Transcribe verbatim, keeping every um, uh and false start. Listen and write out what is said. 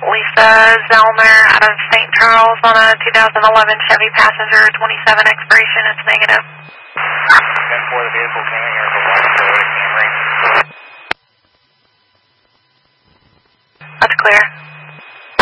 Lisa Zellner out of Saint Charles on a two thousand eleven Chevy Passenger, twenty-seven expiration. It's negative. ten four, the vehicle came in here for one Toyota Camry. That's clear.